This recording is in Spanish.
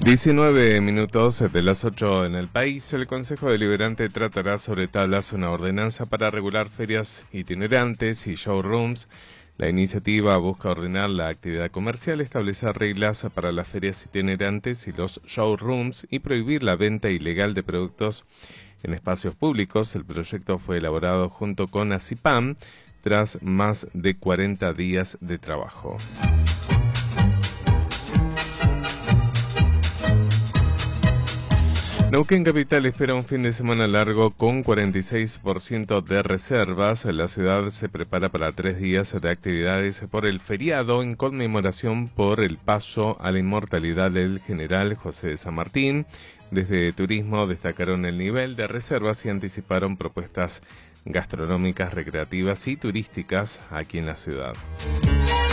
19 minutos de las 8 en el país. El Consejo Deliberante tratará sobre tablas una ordenanza para regular ferias itinerantes y showrooms. La iniciativa busca ordenar la actividad comercial, establecer reglas para las ferias itinerantes y los showrooms y prohibir la venta ilegal de productos en espacios públicos. El proyecto fue elaborado junto con ACIPAM tras más de 40 días de trabajo. Neuquén Capital espera un fin de semana largo con 46% de reservas. La ciudad se prepara para 3 días de actividades por el feriado en conmemoración por el paso a la inmortalidad del general José de San Martín. Desde Turismo destacaron el nivel de reservas y anticiparon propuestas gastronómicas, recreativas y turísticas aquí en la ciudad.